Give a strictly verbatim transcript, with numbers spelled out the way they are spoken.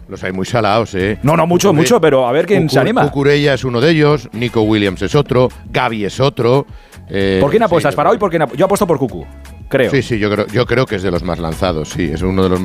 Los hay muy salados, ¿eh? No, no, mucho, Cucure- mucho, pero a ver quién Cucu- se anima. Cucurella es uno de ellos, Nico Williams es otro, Gavi es otro. eh, ¿Por quién sí, apuestas? yo Para creo- hoy, ¿por quién ap- yo apuesto por Cucu, creo. Sí, sí, yo creo, yo creo que es de los más lanzados, sí, es uno de los más